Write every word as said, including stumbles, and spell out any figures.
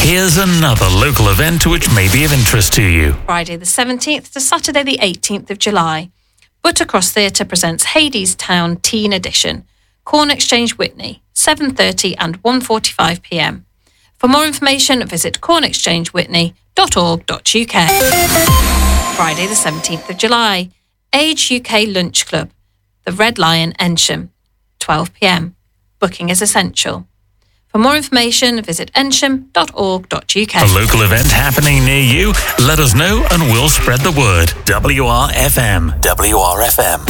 Here's another local event which may be of interest to you. Friday the seventeenth to Saturday the eighteenth of July. Buttercross Theatre presents Hadestown Teen Edition. Corn Exchange Witney, seven thirty and one forty-five p m. For more information, visit corn exchange witney dot org dot u k. Friday the seventeenth of July. Age U K Lunch Club. The Red Lion, Ensham, twelve p m. Booking is essential. For more information, visit ensham dot org dot u k. A local event happening near you? Let us know and we'll spread the word. W R F M. W R F M.